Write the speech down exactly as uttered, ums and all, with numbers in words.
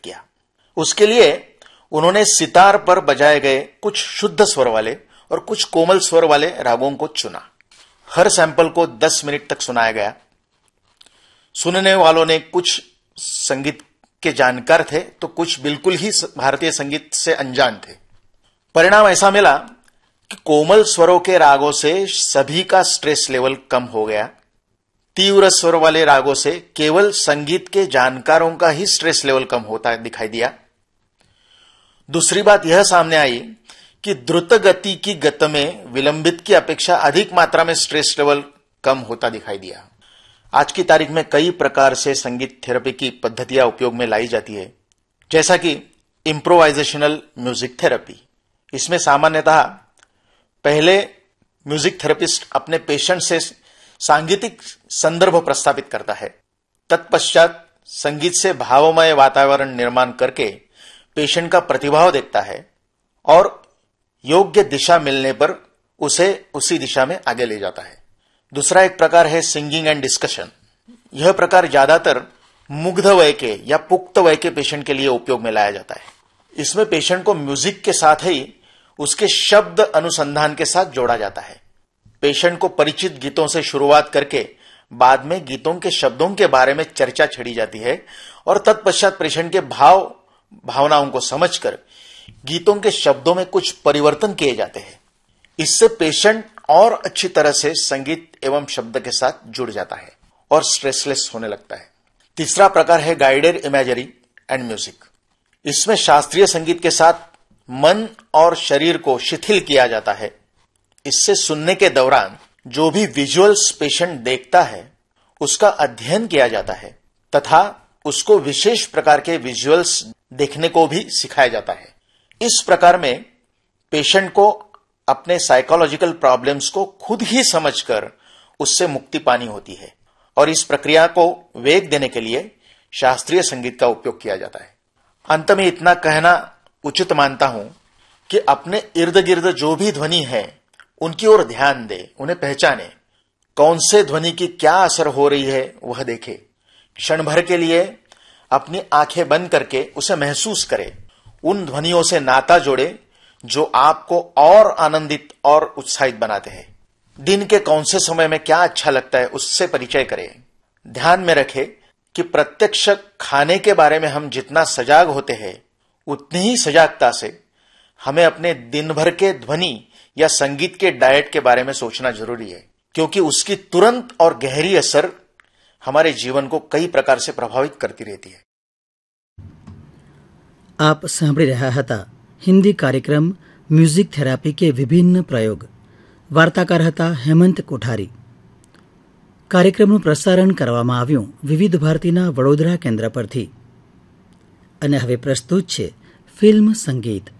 किया। उसके लिए उन्होंने सितार पर बजाए गए कुछ शुद्ध स्वर वाले और कुछ कोमल स्वर वाले रागों को चुना। हर सैंपल को दस मिनट तक सुनाया गया। सुनने वालों ने कुछ संगीत के जानकार थे तो कुछ बिल्कुल ही भारतीय संगीत से अनजान थे। परिणाम ऐसा मिला कि कोमल स्वरों के रागों से सभी का स्ट्रेस लेवल कम हो गया। तीव्र स्वर वाले रागों से केवल संगीत के जानकारों का ही स्ट्रेस लेवल कम होता दिखाई दिया। दूसरी बात यह सामने आई कि द्रुत गति की गत में विलंबित की अपेक्षा अधिक मात्रा में स्ट्रेस लेवल कम होता दिखाई दिया। आज की तारीख में कई प्रकार से संगीत थेरेपी की पद्धतियां उपयोग में लाई जाती है, जैसा कि इम्प्रोवाइजेशनल म्यूजिक थेरेपी। इसमें सामान्यतः पहले म्यूजिक थेरेपिस्ट अपने पेशेंट से सांगीतिक संदर्भ प्रस्तावित करता है। तत्पश्चात संगीत से भावमय वातावरण निर्माण करके पेशेंट का प्रतिभाव देखता है और योग्य दिशा मिलने पर उसे उसी दिशा में आगे ले जाता है। दूसरा एक प्रकार है सिंगिंग एंड डिस्कशन। यह प्रकार ज्यादातर मुग्ध वय के या पुख्त वय के पेशेंट के लिए उपयोग में लाया जाता है। इसमें पेशेंट को म्यूजिक के साथ ही उसके शब्द अनुसंधान के साथ जोड़ा जाता है। पेशेंट को परिचित गीतों से शुरुआत करके बाद में गीतों के शब्दों के बारे में चर्चा छेड़ी जाती है और तत्पश्चात पेशेंट के भाव भावनाओं को समझकर गीतों के शब्दों में कुछ परिवर्तन किए जाते हैं। इससे पेशेंट और अच्छी तरह से संगीत एवं शब्द के साथ जुड़ जाता है और स्ट्रेसलेस होने लगता है। तीसरा प्रकार है गाइडेड इमेजरी एंड म्यूजिक। इसमें शास्त्रीय संगीत के साथ मन और शरीर को शिथिल किया जाता है। इससे सुनने के दौरान जो भी विजुअल्स पेशेंट देखता है उसका अध्ययन किया जाता है तथा उसको विशेष प्रकार के विजुअल्स देखने को भी सिखाया जाता है। इस प्रकार में पेशेंट को अपने साइकोलॉजिकल प्रॉब्लम्स को खुद ही समझकर उससे मुक्ति पानी होती है और इस प्रक्रिया को वेग देने के लिए शास्त्रीय संगीत का उपयोग किया जाता है। अंत में इतना कहना उचित मानता हूं कि अपने इर्द गिर्द जो भी ध्वनि है उनकी ओर ध्यान दे, उन्हें पहचाने। कौन से ध्वनि की क्या असर हो रही है वह देखे। क्षण भर के लिए अपनी आंखें बंद करके उसे महसूस करे। उन ध्वनियों से नाता जोड़े जो आपको और आनंदित और उत्साहित बनाते हैं। दिन के कौन से समय में क्या अच्छा लगता है उससे परिचय करें। ध्यान में रखें कि प्रत्यक्ष खाने के बारे में हम जितना सजाग होते हैं उतनी ही सजागता से हमें अपने दिन भर के ध्वनि या संगीत के डाइट के बारे में सोचना जरूरी है, क्योंकि उसकी तुरंत और गहरी असर हमारे जीवन को कई प्रकार से प्रभावित करती रहती है। આપ સાંભળી રહ્યા હતા હિન્દી કાર્યક્રમ મ્યુઝિક થેરાપી કે વિભિન્ન પ્રયોગ। વાર્તાકાર હતા હેમંત કોઠારી। કાર્યક્રમનું પ્રસારણ કરવામાં આવ્યું વિવિધ ભારતીના વડોદરા કેન્દ્ર પરથી। અને હવે પ્રસ્તુત છે ફિલ્મ સંગીત।